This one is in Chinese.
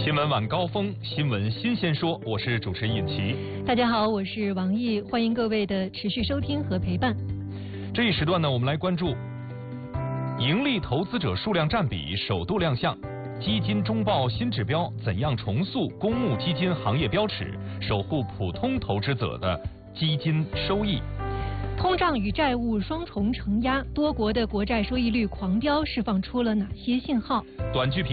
新闻晚高峰，新闻新鲜说，我是主持人尹奇。 大家好，我是王毅，欢迎各位的持续收听和陪伴。 这一时段呢，我们来关注盈利投资者数量占比首度亮相，基金中报新指标怎样重塑公募基金行业标尺，守护普通投资者的基金收益。 通胀与债务双重承压，多国的国债收益率狂飙，释放出了哪些信号？ 短剧评